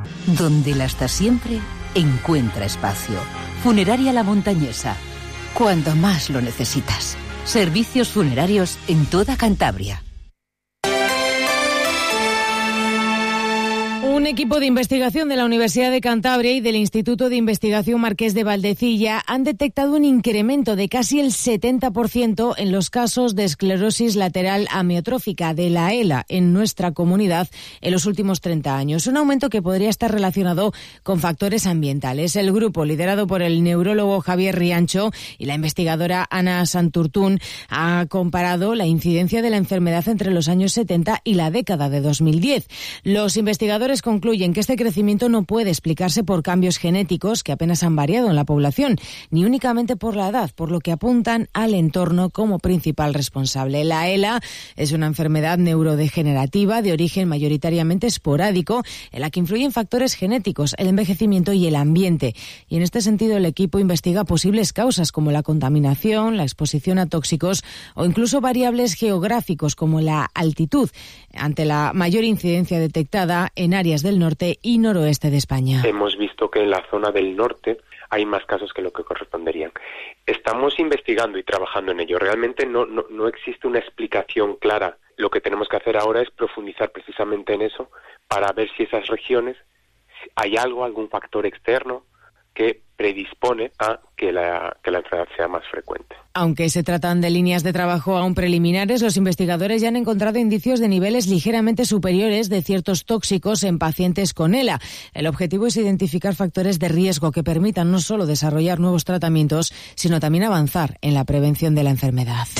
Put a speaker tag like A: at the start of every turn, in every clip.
A: Donde la hasta siempre encuentra espacio. Funeraria La Montañesa. Cuando más lo necesitas. Servicios funerarios en toda Cantabria.
B: Un equipo de investigación de la Universidad de Cantabria y del Instituto de Investigación Marqués de Valdecilla han detectado un incremento de casi el 70% en los casos de esclerosis lateral amiotrófica de la ELA en nuestra comunidad en los últimos 30 años. Un aumento que podría estar relacionado con factores ambientales. El grupo, liderado por el neurólogo Javier Riancho y la investigadora Ana Santurtún, ha comparado la incidencia de la enfermedad entre los años 70 y la década de 2010. Los investigadores concluyen que este crecimiento no puede explicarse por cambios genéticos que apenas han variado en la población, ni únicamente por la edad, por lo que apuntan al entorno como principal responsable. La ELA es una enfermedad neurodegenerativa de origen mayoritariamente esporádico, en la que influyen factores genéticos, el envejecimiento y el ambiente. Y en este sentido, el equipo investiga posibles causas como la contaminación, la exposición a tóxicos o incluso variables geográficos como la altitud, ante la mayor incidencia detectada en áreas del norte y noroeste de España.
C: Hemos visto que en la zona del norte hay más casos que lo que corresponderían. Estamos investigando y trabajando en ello. Realmente no existe una explicación clara. Lo que tenemos que hacer ahora es profundizar precisamente en eso para ver si esas regiones hay algún factor externo que predispone a que la enfermedad sea más frecuente.
B: Aunque se tratan de líneas de trabajo aún preliminares, los investigadores ya han encontrado indicios de niveles ligeramente superiores de ciertos tóxicos en pacientes con ELA. El objetivo es identificar factores de riesgo que permitan no solo desarrollar nuevos tratamientos, sino también avanzar en la prevención de la enfermedad.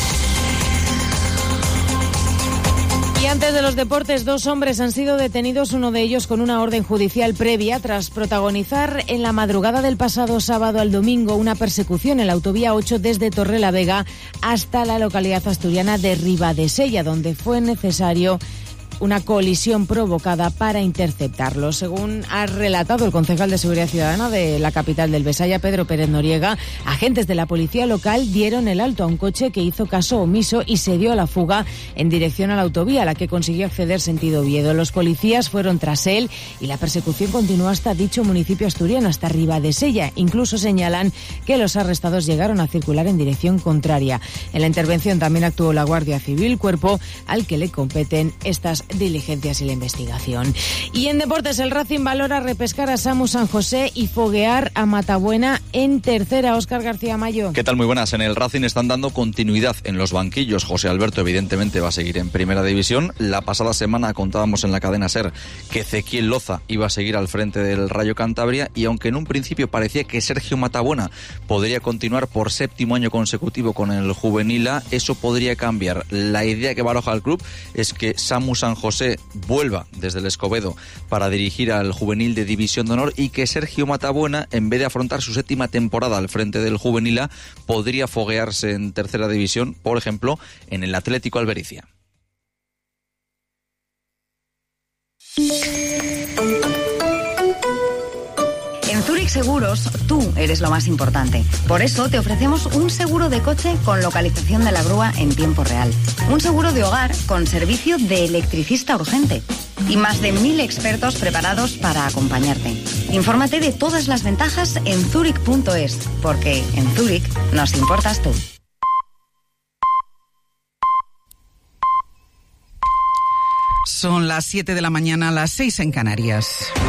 B: Y antes de los deportes, 2 hombres han sido detenidos, uno de ellos con una orden judicial previa, tras protagonizar en la madrugada del pasado sábado al domingo una persecución en la autovía 8 desde Torrelavega hasta la localidad asturiana de Ribadesella, donde fue necesario una colisión provocada para interceptarlo. Según ha relatado el concejal de Seguridad Ciudadana de la capital del Besaya, Pedro Pérez Noriega, agentes de la policía local dieron el alto a un coche que hizo caso omiso y se dio a la fuga en dirección a la autovía, a la que consiguió acceder sentido Oviedo. Los policías fueron tras él y la persecución continuó hasta dicho municipio asturiano, hasta Ribadesella. Incluso señalan que los arrestados llegaron a circular en dirección contraria. En la intervención también actuó la Guardia Civil, cuerpo al que le competen estas diligencias y la investigación. Y en deportes, el Racing valora repescar a Samu San José y foguear a Matabuena en tercera. Óscar García Mayo.
D: ¿Qué tal? Muy buenas. En el Racing están dando continuidad en los banquillos. José Alberto evidentemente va a seguir en primera división. La pasada semana contábamos en la cadena SER que Ezequiel Loza iba a seguir al frente del Rayo Cantabria, y aunque en un principio parecía que Sergio Matabuena podría continuar por 7º año consecutivo con el juvenil A, eso podría cambiar. La idea que baraja el club es que Samu San José vuelva desde el Escobedo para dirigir al juvenil de División de Honor, y que Sergio Matabuena, en vez de afrontar su 7ª temporada al frente del juvenil A, podría foguearse en tercera división, por ejemplo, en el Atlético Albericia.
E: En Zurich Seguros, tú eres lo más importante. Por eso te ofrecemos un seguro de coche con localización de la grúa en tiempo real. Un seguro de hogar con servicio de electricista urgente. Y más de 1000 expertos preparados para acompañarte. Infórmate de todas las ventajas en Zurich.es, porque en Zurich nos importas tú.
F: Son las 7 de la mañana, las 6 en Canarias.